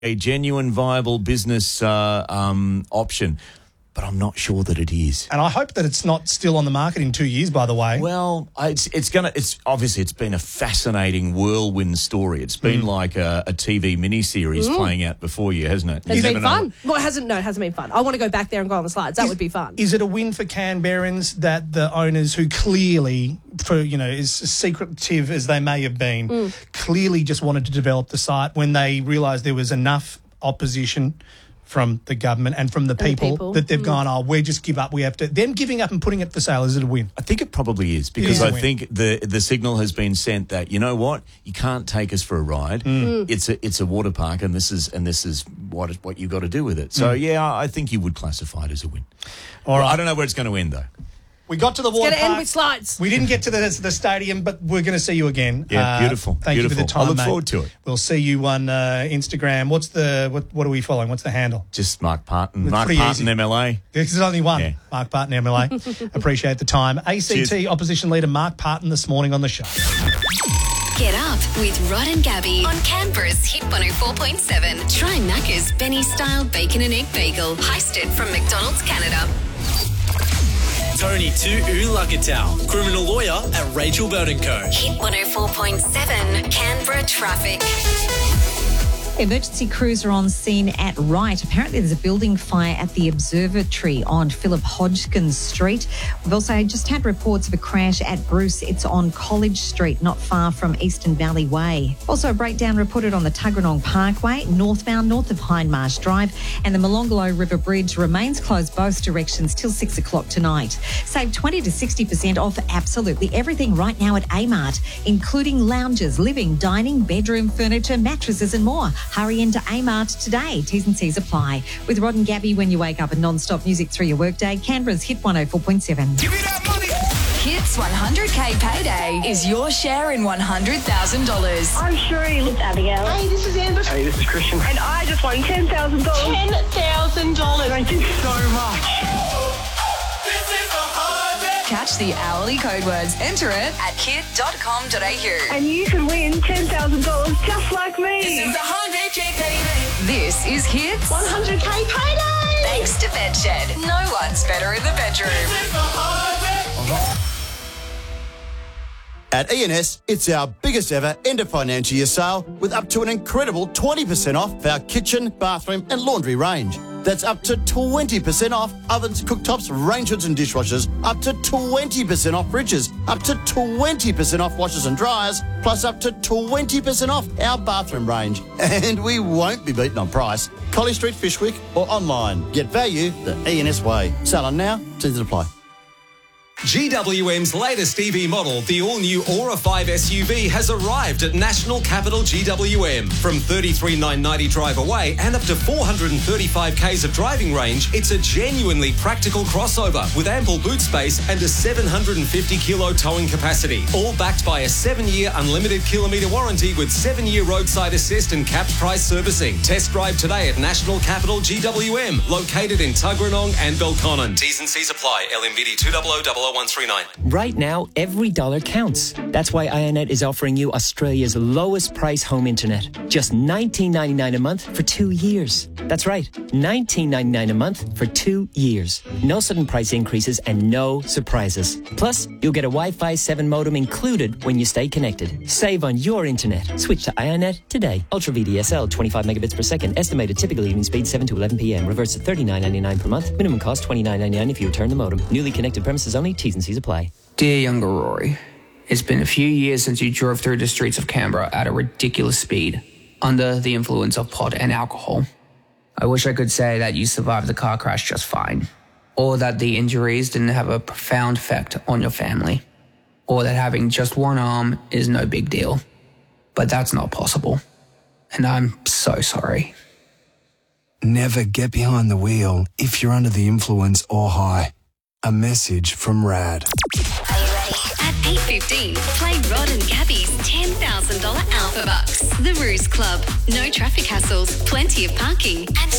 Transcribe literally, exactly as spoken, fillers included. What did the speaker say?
a genuine, viable business uh, um, option. But I'm not sure that it is. And I hope that it's not still on the market in two years, by the way. Well, it's it's gonna. It's obviously it's been a fascinating whirlwind story. It's been mm. like a, a T V miniseries mm. playing out before you, hasn't it? It's you been fun. Well, it hasn't. No, it hasn't been fun. I want to go back there and go on the slides. That is, would be fun. Is it a win for Canberrans that the owners, who clearly, for you know, as secretive as they may have been, mm. clearly just wanted to develop the site when they realised there was enough opposition from the government and from the people, the people. that they've mm. gone, oh, we just give up. We have to. Them giving up and putting it for sale, is it a win? I think it probably is because I think the the signal has been sent that, you know what, you can't take us for a ride. Mm. It's a it's a water park, and this is and this is what what you've got to do with it. So mm. yeah, I think you would classify it as a win. All right, I don't know where it's going to end though. We got to the water park. It's going to end with slides. We didn't get to the, the stadium, but we're going to see you again. Yeah, uh, beautiful. Thank beautiful. you for the time, I look mate. forward to it. We'll see you on uh, Instagram. What's the what, what are we following? What's the handle? Just Mark Parton. It's Mark Parton, easy. M L A. There's only one. Yeah. Mark Parton, M L A. Appreciate the time. A C T Cheers. Opposition Leader Mark Parton this morning on the show. Get up with Rod and Gabby on Canberra's Hit one oh four point seven. Try Macca's Benny-style bacon and egg bagel, heisted from McDonald's Canada. Tony to Ulakatau, criminal lawyer at Rachel Burton Co. Hit one oh four point seven, Canberra traffic. Emergency crews are on scene at Wright. Apparently there's a building fire at the observatory on Philip Hodgkins Street. We've also just had reports of a crash at Bruce. It's on College Street, not far from Eastern Valley Way. Also a breakdown reported on the Tuggeranong Parkway, northbound, north of Hindmarsh Drive, and the Molonglo River Bridge remains closed both directions till six o'clock tonight. Save twenty to sixty percent off absolutely everything right now at A-Mart, including lounges, living, dining, bedroom furniture, mattresses and more. Hurry into A-Mart today. T's and C's apply. With Rod and Gabby when you wake up and non-stop music through your workday, Canberra's Hit one oh four point seven. Give me that money! Hits one hundred K Payday is your share in one hundred thousand dollars. I'm Sheree. It's Abigail. Hey, this is Amber. Hey, this is Christian. And I just won ten thousand dollars. ten thousand dollars. Thank you so much. Catch the hourly code words. Enter it at kid dot com dot a u. And you can win ten thousand dollars just like me. This is one hundred K Payday. This is Hits one hundred K Payday. Thanks to Bedshed. No one's better in the bedroom. At E and S, it's our biggest ever end of financial year sale with up to an incredible twenty percent off our kitchen, bathroom and laundry range. That's up to twenty percent off ovens, cooktops, range hoods and dishwashers, up to twenty percent off fridges, up to twenty percent off washers and dryers, plus up to twenty percent off our bathroom range. And we won't be beaten on price. Collie Street, Fishwick or online. Get value the E and S way. Sale on now, T's and apply. G W M's latest E V model, the all-new Aura five S U V, has arrived at National Capital G W M. From thirty-three thousand nine hundred ninety drive away and up to four hundred thirty-five kays of driving range, it's a genuinely practical crossover with ample boot space and a seven hundred fifty kilo towing capacity. All backed by a seven-year unlimited kilometre warranty with seven-year roadside assist and capped price servicing. Test drive today at National Capital G W M, located in Tuggeranong and Belconnen. T's and C's apply. L M V D two zero zero zero zero one three nine. Right now, every dollar counts. That's why iiNet is offering you Australia's lowest price home internet. Just nineteen ninety-nine a month for two years. That's right, nineteen ninety-nine a month for two years. No sudden price increases and no surprises. Plus, you'll get a Wi-Fi seven modem included when you stay connected. Save on your internet. Switch to iiNet today. Ultra V D S L, twenty-five megabits per second. Estimated typical evening speed seven to eleven p.m. Reverse to thirty-nine ninety-nine per month. Minimum cost twenty-nine ninety-nine if you return the modem. Newly connected premises only. T's and C's apply. Dear younger Rory, it's been a few years since you drove through the streets of Canberra at a ridiculous speed, under the influence of pot and alcohol. I wish I could say that you survived the car crash just fine, or that the injuries didn't have a profound effect on your family, or that having just one arm is no big deal. But that's not possible, and I'm so sorry. Never get behind the wheel if you're under the influence or high. A message from Rad. Are you ready? At eight fifteen, play Rod and Gabby's ten thousand dollars Alpha Bucks. The Ruse Club. No traffic hassles, plenty of parking, and